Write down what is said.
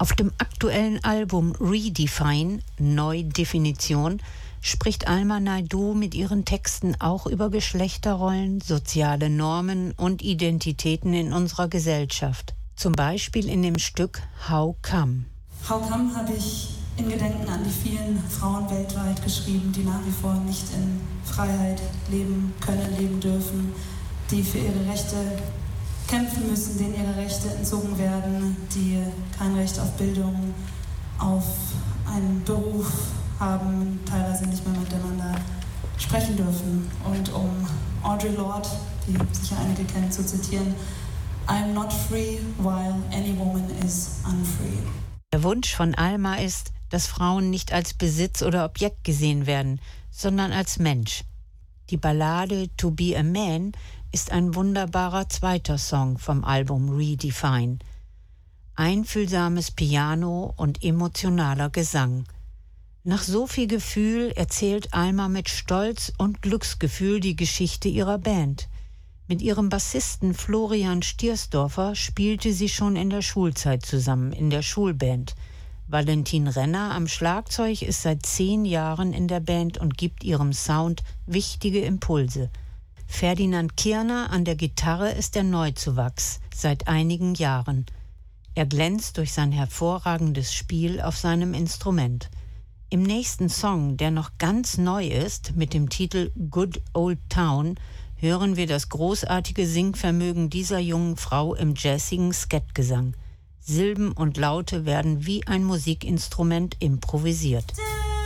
Auf dem aktuellen Album Redefine, Neudefinition, spricht Alma Naidoo mit ihren Texten auch über Geschlechterrollen, soziale Normen und Identitäten in unserer Gesellschaft. Zum Beispiel in dem Stück How Come. How Come habe ich in Gedenken an die vielen Frauen weltweit geschrieben, die nach wie vor nicht in Freiheit leben können, leben dürfen, die für ihre Rechte kämpfen müssen, denen ihre Rechte entzogen werden, die kein Recht auf Bildung, auf einen Beruf haben, teilweise nicht mehr miteinander sprechen dürfen. Und um Audre Lorde, die sicher einige kennen, zu zitieren: I'm not free while any woman is unfree. Der Wunsch von Alma ist, dass Frauen nicht als Besitz oder Objekt gesehen werden, sondern als Mensch. Die Ballade To Be a Man ist ein wunderbarer zweiter Song vom Album Redefine. Einfühlsames Piano und emotionaler Gesang. Nach so viel Gefühl erzählt Alma mit Stolz und Glücksgefühl die Geschichte ihrer Band. Mit ihrem Bassisten Florian Stiersdorfer spielte sie schon in der Schulzeit zusammen, in der Schulband. Valentin Renner am Schlagzeug ist seit 10 Jahren in der Band und gibt ihrem Sound wichtige Impulse. Ferdinand Kirner an der Gitarre ist der Neuzuwachs seit einigen Jahren. Er glänzt durch sein hervorragendes Spiel auf seinem Instrument. Im nächsten Song, der noch ganz neu ist, mit dem Titel Good Old Town, hören wir das großartige Singvermögen dieser jungen Frau im jazzigen Scat-Gesang. Silben und Laute werden wie ein Musikinstrument improvisiert.